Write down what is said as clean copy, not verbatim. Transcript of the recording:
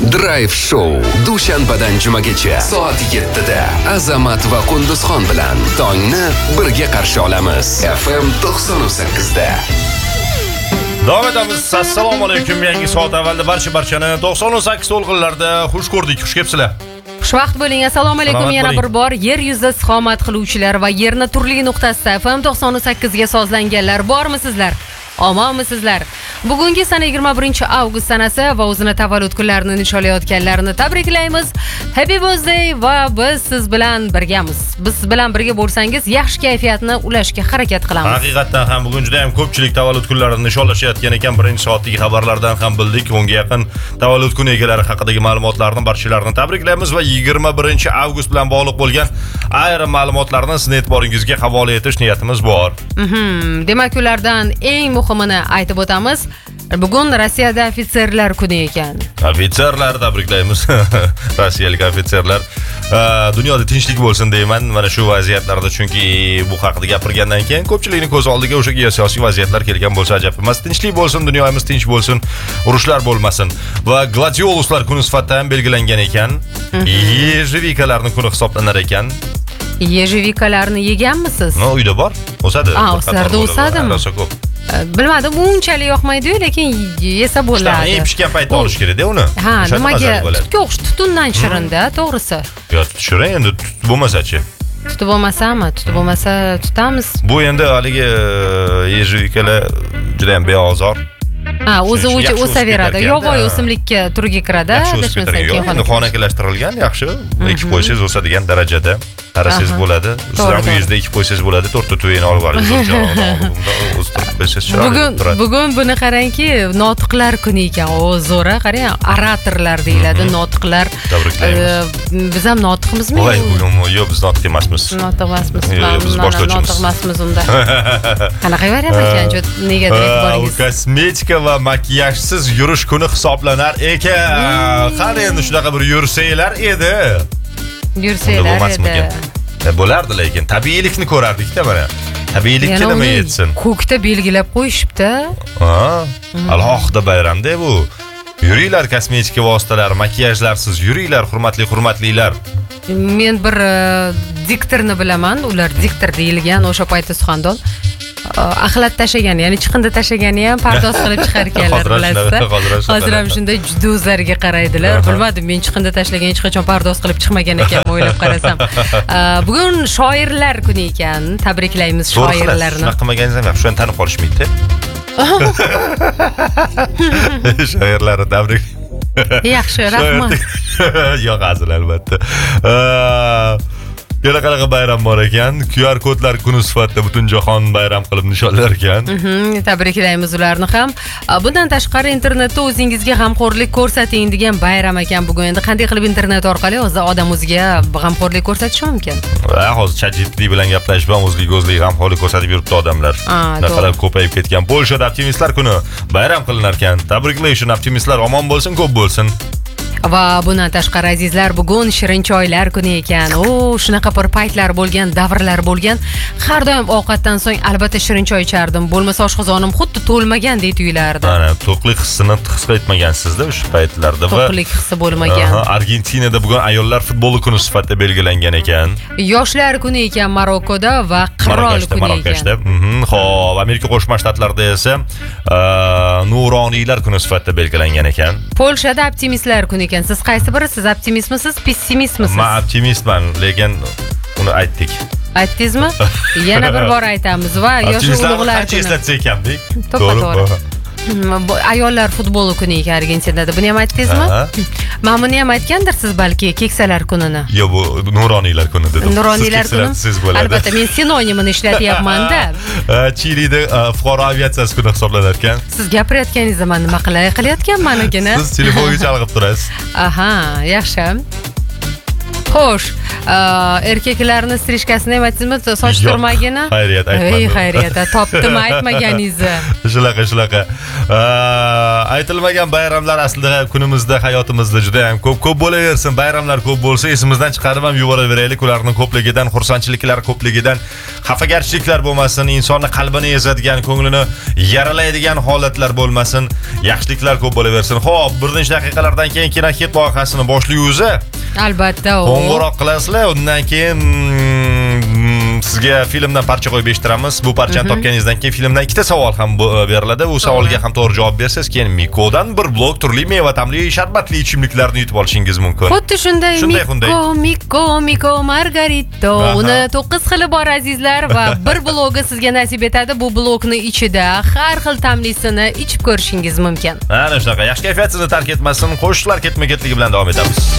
Drive Show dushanbadan jumagacha soat 7da Azamat va Qunduzxon bilan tongni birga qarshi olamiz. FM 98da. Davom etamiz. Assalomu alaykum. Yangi soat avvalda barchani 98 to'lqinlarda xush ko'rdik. Xush kelibsizlar. Xushvaqt bo'ling. Assalomu alaykum yana bir bor. Yer yuzida istiqomat qiluvchilar va yerni turli nuqtasida FM 98 ga sozlanganlar bormisizlar? Omonmisizlar? Bugungi sana 21-avgust sanasi va o'zini tavallud kunlarini nishonlayotganlarni tabriklaymiz. Happy birthday va biz siz bilan birgamiz. Biz bilan birga bo'lsangiz, yaxshi kayfiyatni ulashga harakat qilamiz. Haqiqatan ham bugun juda ham ko'pchilik tavallud kunlarini nishonlashayotgan ekan. Birinchi soatdagi xabarlardan ham bildik. Unga yaqin tavallud kuni egalari haqidagi ma'lumotlarni barchalarini tabriklaymiz va 21-avgust bilan bog'liq bo'lgan ayrim ma'lumotlarni siz e'tiboringizga havola etish niyatimiz bor. Demak, ulardan eng muhimini aytib o'tamiz. Bugun Rossiyada ofitserlar kuni ekan. Ofitserlar tabriklaymiz. Rossiyalik ofitserlar. Dunyoda tinchlik bo'lsin deyman. Mana shu vaziyatlarda, chunki bu haqida gapirgandan keyin ko'pchilikning ko'z oldiga o'sha siyosiy vaziyatlar kelgan bo'lsa ajab emas. Tinchlik bo'lsin, dunyomiz tinch bo'lsin, urushlar bo'lmasin. Va gladioluslar kuni sifatida ham belgilangan ekan. Yejevikalarning kuni hisoblanar ekan. Yejevikalarni yeganmisiz? No, uyda bor. O'sadi. O'sarda o'sadimi? Rosa ko'p. Bilmadim, unchalik yoqmaydi-yu, lekin yesa bo'ladi. Pishgan paytda olish kerak-da uni. Ha, nimaga? Tutga o'xsh tutundan shirinda, to'g'risi. Yo, shirin endi bo'lmasa-chi? Tutib bo'lmasami? Tutib bo'lmasa tutamiz. Bu endi haligi yejevikalar juda ham beozor. Ha, o'zi o'saveradi. Yovvoyi o'simlikka turga kiradi, adashmasam keyin xonakilashtirilgan, yaxshi. Ekib qo'ysangiz o'sadigan darajada. Qarasangiz bo'ladi. Sizlar uyingizda ekib qo'ysangiz bo'ladi, to'rtta tuyini olib olingiz. Bugun buni qarangki, notiqlar kuni ekan. O, zo'ra, qarang, oratorlar deyiladi, notiqlar. Biz ham notiqmizmi? Voy, bugun yo'q, biz notiq emasmiz. Notiq emasmiz. Biz boshlovchimiz. Notiq emasmiz unda. Qanaqa variant ekan? Negadir e'tiboringiz? Kosmetika va makiyajsiz yurish kuni hisoblanar ekan. Qani endi shunaqa bir yursanglar edi. Yursanglar edi. Bo'lardi, lekin tabiiylikni ko'rardik-da mana. Tabiiylikka nima yetsin? Ko'kda belgilab qo'yishibdi. Alohida bayramda bu. Yuringlar kosmetika vositalari, makiyajlarsiz yuringlar, hurmatlilar. Men bir diktorni bilaman. Ular diktor deyilgan o'sha paytda suxandon. Axlat tashagan, ya'ni chiqindi tashagani ham pardoz qilib chiqarganlar, bilasizlar. Hozir ham shunday juda o'zlariga qaraydilar. Bilmadim, men chiqindi tashlagan hech qachon pardoz qilib chiqmagan ekanman, o'ylab qarasam. Bugun shoirlar kuni ekan. Tabriklaymiz shoirlarni. Shunaqa qilmaganingizdan yaxshi, shuni tanib qolishmaydi. Shoirlarni tabrik. Yaxshi, rahmat. Yo'q, hazil albatta. Yana qanaqa bayram bor ekan? QR kodlar kuni sifatida butun jahon bayram qilib nishonlar ekan. Tabriklaymiz ularni ham. Bundan tashqari internetda o'zingizga g'amxo'rlik ko'rsating degan bayram ekan bugun. Endi qanday qilib internet orqali odam o'ziga g'amxo'rlik ko'rsatishi mumkin? Hozir ChatGPT bilan gaplashib ham o'zlik g'amxo'rlik ko'rsatib yuribdi odamlar. Naqadar ko'payib ketgan. Polshada optimistlar kuni bayram qilinar ekan. Tabriklaymiz, optimistlar omon bo'lsin, ko'p bo'lsin. Va bundan tashqari azizlar, bugun shirin choylar kuni ekan. Shunaqa bir paytlar bo'lgan, davrlar bo'lgan. Har doim ovqatdan so'ng albatta shirin choy ichardim. Bo'lmasa oshqozonim xuddi to'lmagandek tuyulardi. Mana to'qlik hissini his etmagansiz-da o'sha paytlarda. To'qlik hissi bo'lmagan. Argentinada bugun ayollar futboli kuni sifatida belgilangan ekan. Yoshlar kuni ekan Marokkoda va qirol kuni ekan. Xo'p, Amerika Qo'shma Shtatlarida esa nuroniylar kuni sifatida belgilangan ekan. Polshada optimistlar kuni ekan. Siz qaysi birisiz? Optimistmisiz, pessimistmisiz? Men optimistman, lekin uni aytdik. Aytdingizmi? Yana bir bor aytamiz va yosh ulug'lar qancha eslatsa ekan-dek. To'g'ri. Ayollar futboli kuni ekan Argentinada. Buni ham aytdingizmi? Men buni ham aytgandirsiz balki keksalar kunini. Yo'q, bu nuroniylar kuni dedim. Nuroniylar kuni. Albatta, men sinonimini ishlatyapman-da. Chilida fuqaro aviatsiyasi kuni hisoblanar ekan. Siz gapirayotganingizda men nima qilayotganman ekana? Siz telefonga chalg'ib turasiz. Aha, yaxshi. Xo'sh, erkaklarni strishkasini ham aytsizmi, soch Yo'q, turmagini? xayriyat, aytmadim. Ey, xayriyat, topdim aytmaganingizni. Shunaqa. Aytilmagan bayramlar aslida kunimizda, hayotimizda juda ham ko'p bo'laversin. Bayramlar ko'p bo'lsa, esimizdan chiqarib ham yuboraveraylik. Ularning ko'pligidan, xursandchiliklar ko'pligidan, xafagarchiliklar bo'lmasin, insonni qalbini ezadigan, ko'nglini yaralaydigan holatlar bo'lmasin. Yaxshiliklar ko'p bo'laversin. Xo'p, bir necha daqiqalardan keyin kinohit loyihasini boshlaymiz. Albatta, Qo'ng'iroq qilasizlar, undan keyin sizga filmdan parcha qo'yib eshittiramiz. Bu parchani topganingizdan keyin filmdan ikkita savol ham beriladi. U savolga ham to'g'ri javob bersangiz, keyin Mikodan bir blok turli meva ta'mli sharbatli ichimliklarni yutib olishingiz mumkin. Xuddi shunday Miko Margarito. Uni 9 xili bor azizlar va bir blogi sizga nasib etadi. Bu blokni ichida har xil ta'mlisini ichib ko'rishingiz mumkin. Ana shunaqa. Yaxshi kayfiyat sizni tark etmasin. Qo'shiqlar ketma-ketligi bilan davom etamiz.